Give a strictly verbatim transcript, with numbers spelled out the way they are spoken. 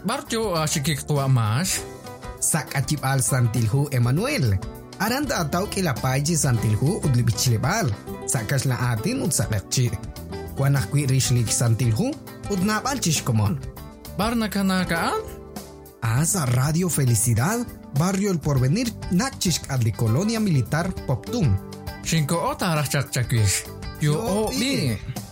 barjo asikik tua mas. Sak acip al santilhu Emmanuel. Aranda atau kilapaji santilhu udli bichlebal. Sakas la atin ud sakakci. Wanah kui rishlik santilhu ud napal chishkomon. Barna kanakaan? Asa Radio Felicidad, Barrio El Porvenir, Nachishk adli Colonia Militar Poptun. Shinko ota arachak chakwish. Yo Yo, o bi.